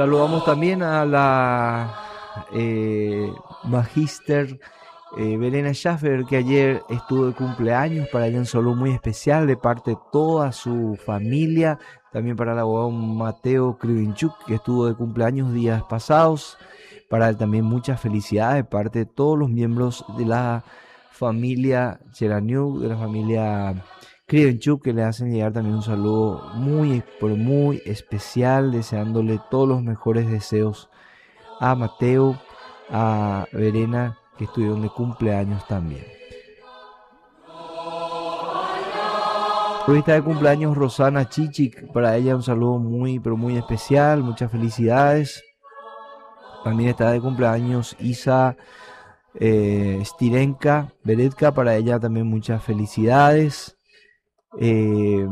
Saludamos también a la Magíster Verena Schaffer, que ayer estuvo de cumpleaños. Para ella un saludo muy especial de parte de toda su familia. También para el abogado Mateo Krivinchuk, que estuvo de cumpleaños días pasados. Para él también muchas felicidades de parte de todos los miembros de la familia Cheraniuk, de la familia Krivenchuk, que le hacen llegar también un saludo muy, pero muy especial, deseándole todos los mejores deseos a Mateo, a Verena, que estuvieron de cumpleaños también. Hoy está de cumpleaños Rosana Chichik, para ella un saludo muy, pero muy especial, muchas felicidades. También está de cumpleaños Isa Stirenka Beretka, para ella también muchas felicidades. Eh,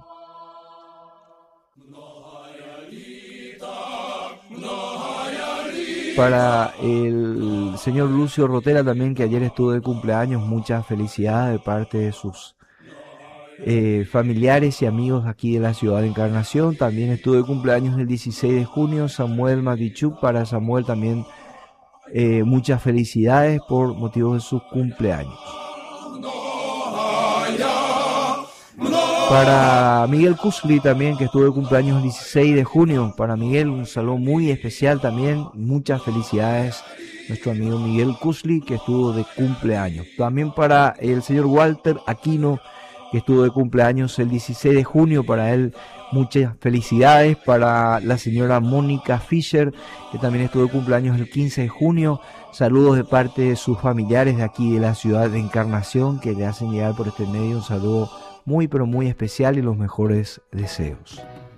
para el señor Lucio Rotera también, que ayer estuvo de cumpleaños, muchas felicidades de parte de sus familiares y amigos aquí de la ciudad de Encarnación. También estuvo de cumpleaños el 16 de junio Samuel Matichuk. Para Samuel también muchas felicidades por motivo de su cumpleaños. Para Miguel Kusli también, que estuvo de cumpleaños el 16 de junio. Para Miguel un saludo muy especial también. Muchas felicidades. Nuestro amigo Miguel Kusli, que estuvo de cumpleaños. También para el señor Walter Aquino, que estuvo de cumpleaños el 16 de junio. Para él muchas felicidades. Para la señora Mónica Fischer, que también estuvo de cumpleaños el 15 de junio. Saludos de parte de sus familiares de aquí de la ciudad de Encarnación, que le hacen llegar por este medio un saludo muy, pero muy especial y los mejores deseos.